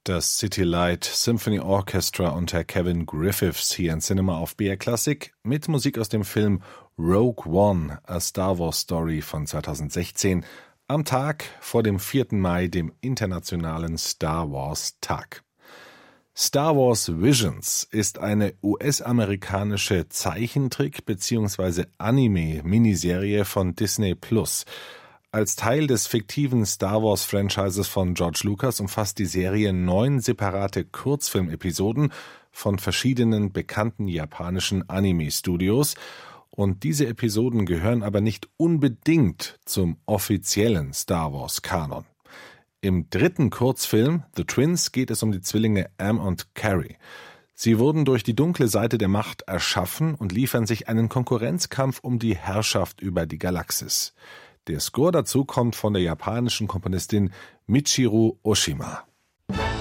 Das City Light Symphony Orchestra unter Kevin Griffiths hier in Cinema auf BR Classic mit Musik aus dem Film Rogue One, A Star Wars Story von 2016, am Tag vor dem 4. Mai, dem internationalen Star Wars Tag. Star Wars Visions ist eine US-amerikanische Zeichentrick- bzw. Anime-Miniserie von Disney+. Als Teil des fiktiven Star Wars-Franchises von George Lucas umfasst die Serie 9 separate Kurzfilmepisoden von verschiedenen bekannten japanischen Anime-Studios, und diese Episoden gehören aber nicht unbedingt zum offiziellen Star Wars-Kanon. Im 3. Kurzfilm The Twins geht es um die Zwillinge Am und Carrie. Sie wurden durch die dunkle Seite der Macht erschaffen und liefern sich einen Konkurrenzkampf um die Herrschaft über die Galaxis. Der Score dazu kommt von der japanischen Komponistin Michiru Oshima.